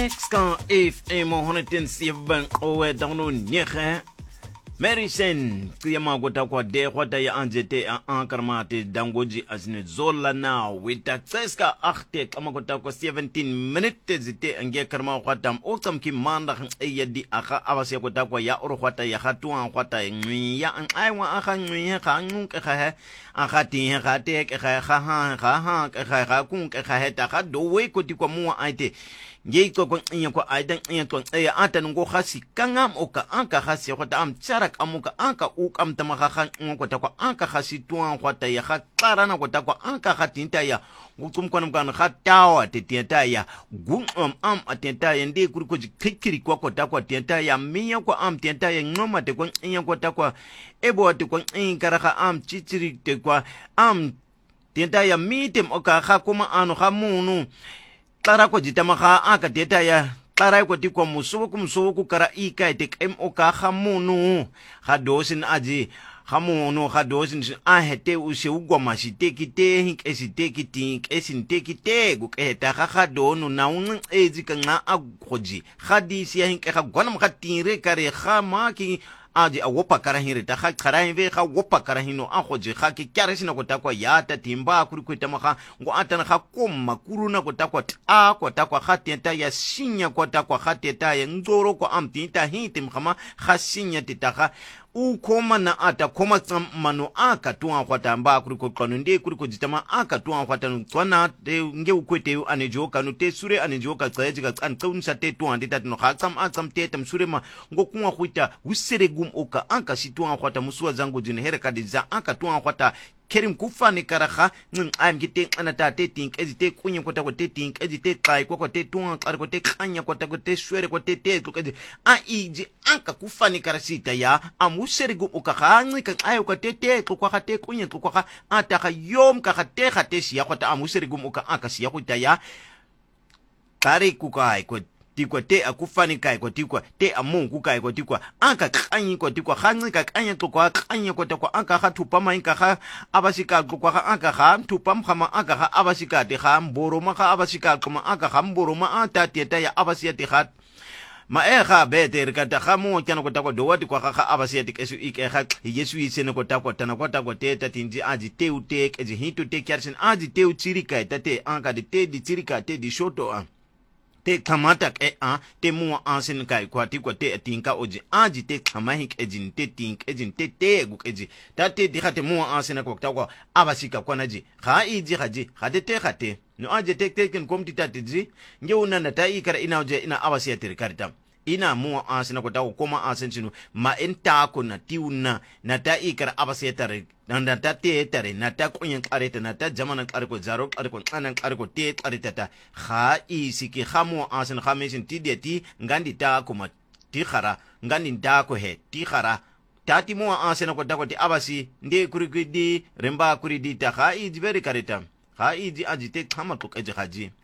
Ska FM 107 owe dawno nyehe Merisen kiyama gota kwa de kwata ya anjete a karmate dangoji azine zola na wita tseska achte kama gota kwa 17 minutes zite ange karma kwatam oktam ki manda yadi aka abasi gota kwa ya oro kwata ya hatuan kwata ya an aiwa aka nyi ka nunk ka aka ti ka te ka ha kun ka ta ka do we ko ti kwa mu aite Yeko kwa nyako aidan nyako ata ngo khasi kangam oka anka khasi kwata am charak amuka anka ukam tamakha ngoko takwa anka khasi tuan kwata ya khatara na kwata kwa anka khatinta ya ngukum kwa mkana khatawa tetienta ya gum atenta ya ndi kuriko jikikiri kwa kwata kwa tenta ya miya kwa am tenta ya ngoma te kwa nyako takwa ebo te kwa nkara am chichiri te kwa am tenta ya mitem oka khakuma anu khamunu Klara ko jitama aka teta ya klara ko tikwa musuku kara ika itek moka khamunu khadosin aji khamunu khadosin ahete use ugoma sitekite hinkesitekiti esintekite guketa khadonu na ezika nga agoji khadisi ya hinke khagwana mkhatire kare khamaki aji awopa karahire ta kharaive kha wopa karahino akhoje kha ke kyaresina kotakwa yata timba kuri kwetama ngo atana kha komma kuruna kotakwa a kotakwa khatenta ya sinya kotakwa khateta ya ngoro ko amtinta hitim khama khasinya titaka ukoma na ata koma mano aka tuwa kwata mba kuri ko kanunde kuri ko jitama aka tuwa kwata twana te nge ukwete anejo kanu te sure anejo ka tsaje ka an tsaunsa te tuwa ndita no khatsam atsam te tam sure ma ngo kunwa khwita useregum oka anka situwa kwata musuwa zangu jine hereka diza aka tuwa kwata kerim kufani karaha am gite anata te think ezite kunye kwata ko te think ezite kai ko te tuwa kar ko te kanya kwata ko te sure ko te ko a iji anka kufani karasita ya amuserigu ukakhanyi ka ayo ka te ko kwa te kunye ko kwa ata ka yom ka te siya kwata amuserigu uka anka siya ko ya kare ku kai ko tikwa te akufani kai ko tikwa te amungu kai ko tikwa anka kanyi ko tikwa khanyi ka kanya ko kwa kanya ko takwa anka khathupa mainka kha abasika ko kwa anka kha thupam khama anka kha abasika te kha mboroma kha abasika kuma anka kha mboroma ata teta ya abasiya te kha ma kha beter ka ta khamu kana ko takwa dowati kwa kha abasiya te kesu ike kha yesu isene ko takwa tana ko takwa teta tinji aji teute eji hitu te kyarsin aji teu chirika tate anka de te di chirika te di shoto te kamata te mua ansin kai kwa tikwa te tinka oji aji te kamahik ejin te tink ejin te guk eji tate di khate mua ansin kwa takwa abasika kwa naji kha iji khaji khate te khate no aje te ken komti tate ji nge unana ta ikara ina oje ina abasiya tirkarita ina mua ansin kwa takwa koma ansin chinu ma enta ko na tiuna na ta ikara abasiya tar nanda ta te tare na ta kunyen kareta na ta jamanan karko zaro karko anan karko te kareta ta kha isiki khamu asan khamesin tideti ngandi ta kuma ti khara ngandi nda ko he ti khara tati mo asan ko dako ti abasi nde kuri di remba kuri di ta kha iji beri kareta kha iji ajite khama to kaje khaji